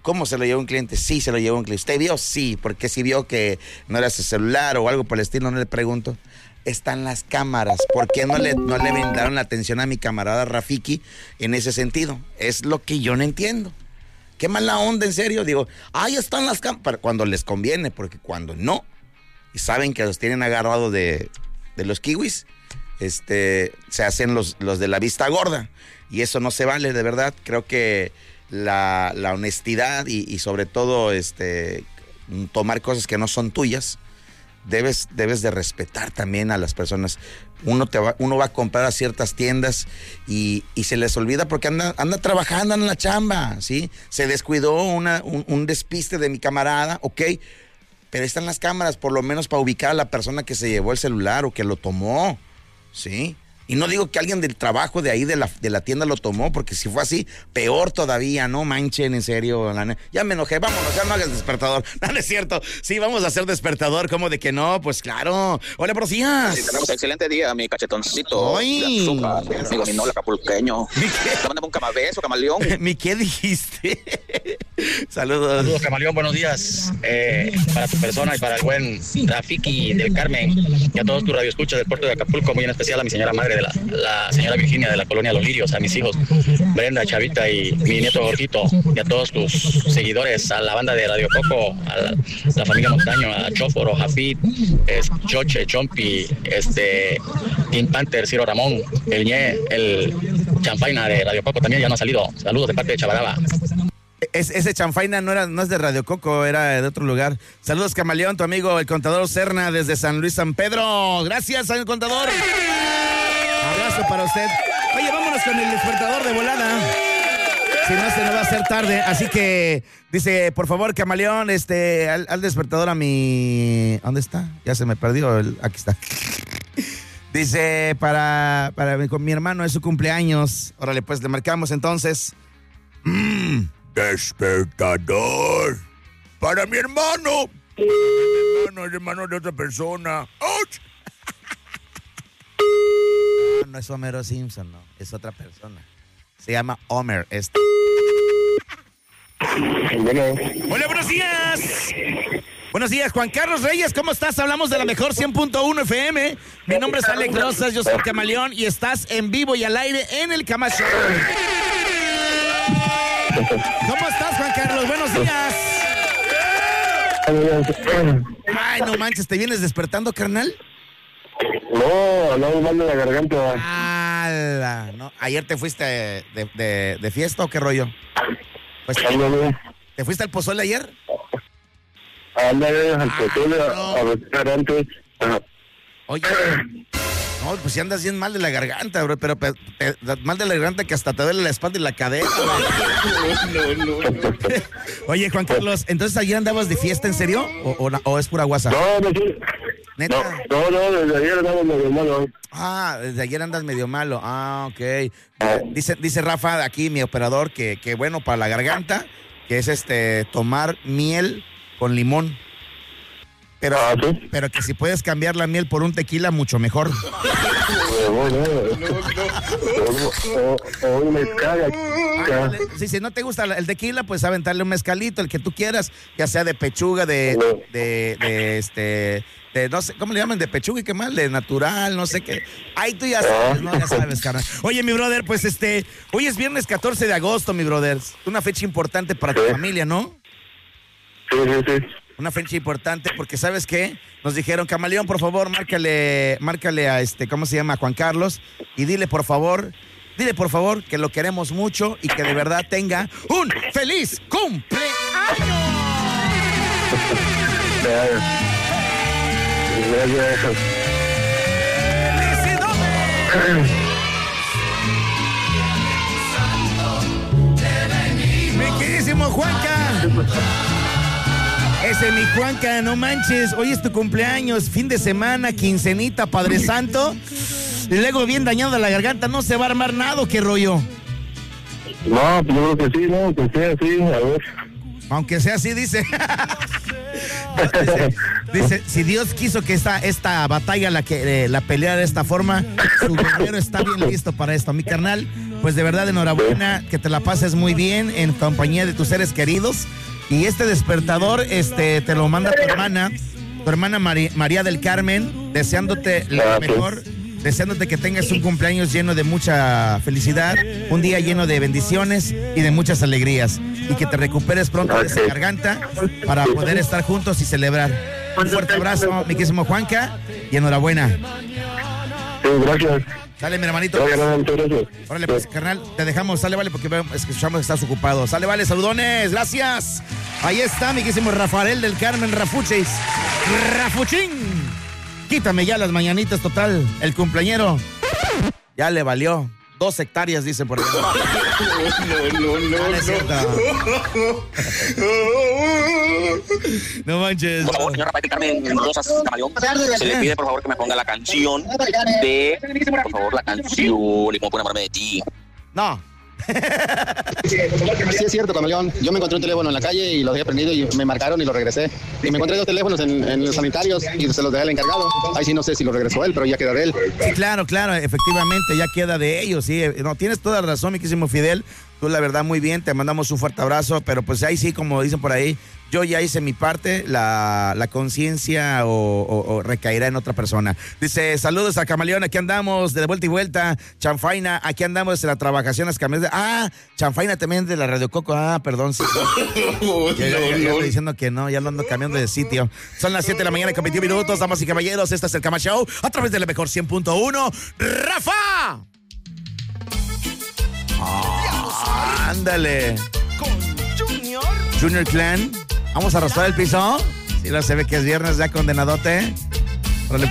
¿Cómo se lo llevó un cliente? Sí, se lo llevó un cliente. ¿Usted vio? Sí, porque si vio que no era su celular o algo por el estilo, no le pregunto. Están las cámaras. ¿Por qué no le brindaron la atención a mi camarada Rafiki en ese sentido? Es lo que yo no entiendo. Qué mala onda, en serio. Digo, ahí están las cámaras. Cuando les conviene, porque cuando no, y saben que los tienen agarrados de los kiwis, se hacen los de la vista gorda. Y eso no se vale, de verdad. Creo que la honestidad y sobre todo tomar cosas que no son tuyas, debes de respetar también a las personas. Uno va a comprar a ciertas tiendas y se les olvida porque anda trabajando en la chamba, ¿sí? Se descuidó un despiste de mi camarada, ok, pero ahí están las cámaras, por lo menos para ubicar a la persona que se llevó el celular o que lo tomó, ¿sí? Y no digo que alguien del trabajo de ahí de la tienda lo tomó, porque si fue así, peor todavía, no manchen, en serio. Ya me enojé, vámonos, ya no hagas despertador. No es cierto, sí, vamos a hacer despertador, ¿cómo de que no? Pues claro. Hola, buenos días. Sí, tenemos excelente día, mi cachetoncito. ¡Ay! De azúcar, mi gominola acapulqueño. Te mandamos un camabeso, camaleón. ¿Mi qué dijiste? Saludos. Saludos, camaleón, buenos días. Para tu persona y para el buen Rafiki del Carmen y a todos tus radioescuchas del puerto de Acapulco, muy en especial a mi señora madre, la señora Virginia de la colonia Los Lirios, a mis hijos Brenda, Chavita y mi nieto Jorgito, y a todos tus seguidores, a la banda de Radio Coco, a la familia Montaño, a Choforo, Jafit, Choche, Chompi, Team Panther, Ciro Ramón, el Ñe, el Chanfaina de Radio Coco también ya no ha salido. Saludos de parte de Chabaraba. Ese Chanfaina no es de Radio Coco, era de otro lugar. Saludos, camaleón, tu amigo el contador Serna desde San Luis San Pedro. Gracias, señor contador. Abrazo para usted. Oye, vámonos con el despertador de volada. Si no, se nos va a hacer tarde. Así que, dice, por favor, camaleón, al despertador a mi... ¿Dónde está? Ya se me perdió. Aquí está. Dice, con mi hermano es su cumpleaños. Órale, pues, le marcamos entonces. Despertador para mi hermano. El hermano de otra persona. ¡Auch! No es Homero Simpson, no, es otra persona. Se llama Homer. Bueno. Hola, buenos días. Buenos días, Juan Carlos Reyes, ¿cómo estás? Hablamos de la mejor 100.1 FM. Mi nombre es Alex Rosas, yo soy el camaleón y estás en vivo y al aire en el Cama Show. ¿Cómo estás, Juan Carlos? Buenos días. Ay, no manches, ¿te vienes despertando, carnal? No, no, mal de la garganta. ¡Hala! ¿No? ¿Ayer te fuiste de fiesta o qué rollo? Pues, ¿te fuiste al pozole ayer? Ándale, al pozole, a restaurantes. Oye, no, pues si andas bien mal de la garganta, bro, pero mal de la garganta que hasta te duele la espalda y la cadera. No. Oye, Juan Carlos, ¿entonces ayer andabas de fiesta, en serio? ¿O es pura guasa? No, sí. ¿Neta? No, desde ayer andamos medio malo. Ah, desde ayer andas medio malo. Ah, ok. Dice Rafa, aquí mi operador, que bueno para la garganta, que es tomar miel con limón. Pero, ¿sí? Pero que si puedes cambiar la miel por un tequila, mucho mejor. O un mezcal. Si no te gusta el tequila, pues aventarle un mezcalito, el que tú quieras, ya sea de pechuga, de no sé, ¿cómo le llaman? De pechuga y qué más, de natural, no sé qué. Ay, tú ya sabes, ¿no? Ya sabes, carnal. Oye, mi brother, pues hoy es viernes 14 de agosto, mi brother. Una fecha importante para tu familia, ¿no? Sí. Una fecha importante porque, ¿sabes qué? Nos dijeron, camaleón, por favor, márcale a ¿cómo se llama? Juan Carlos, y dile por favor que lo queremos mucho y que de verdad tenga un feliz cumpleaños. Gracias. Mi queridísimo Juanca. Ese mi Juanca, no manches, hoy es tu cumpleaños, fin de semana, quincenita, Padre Santo, y luego bien dañada la garganta, no se va a armar nada, ¿qué rollo? No, pues yo creo que sí, ¿no? Que sea así, a ver. Aunque sea así, dice. Dice, si Dios quiso que esta batalla la pelea de esta forma, su guerrero está bien listo para esto. Mi carnal, pues de verdad enhorabuena, que te la pases muy bien en compañía de tus seres queridos. Y este despertador, te lo manda tu hermana María del Carmen, deseándote lo mejor, deseándote que tengas un cumpleaños lleno de mucha felicidad, un día lleno de bendiciones y de muchas alegrías, y que te recuperes pronto de esa garganta para poder estar juntos y celebrar. Un fuerte abrazo, mi querísimo Juanca, y enhorabuena. Sí, gracias. Sale, mi hermanito. Órale, pues, carnal, te dejamos, sale, vale, porque escuchamos que estás ocupado. Sale, vale, saludones, gracias. Ahí está, mi querísimo Rafael del Carmen Rafuchis. Rafuchín. Quítame ya las mañanitas, total. El cumpleañero ya le valió 2 hectáreas, dice por ahí. No manches. Por favor, señora Maite Carmen Rosas Camaleón, se le pide por favor que me ponga la canción de, por favor, la canción Y cómo puedo enamorarme de ti. No. Sí, es cierto, Camaleón. Yo me encontré un teléfono en la calle y lo dejé prendido y me marcaron y lo regresé. Y me encontré 2 teléfonos en los sanitarios y se los dejé al encargado. Ahí sí no sé si lo regresó él, pero ya queda de él. Sí, claro, efectivamente, ya queda de ellos, sí. No, tienes toda la razón, mi querísimo Fidel. Tú, la verdad, muy bien, te mandamos un fuerte abrazo, pero pues ahí sí, como dicen por ahí, yo ya hice mi parte, la conciencia o recaerá en otra persona. Dice, saludos a Camaleón, aquí andamos de vuelta y vuelta. Chanfaina, aquí andamos en la trabajación, las camisas. Chanfaina también de la Radio Coco. Perdón. Sí. Ya estoy diciendo que no, ya lo ando cambiando de sitio. Son las 7 de la mañana con 21 minutos, damas y caballeros. Este es el Cama Show a través de la mejor 100.1. ¡Rafa! Ándale. Con Junior Clan. Vamos a arrastrar el piso. Si no se ve que es viernes ya condenadote.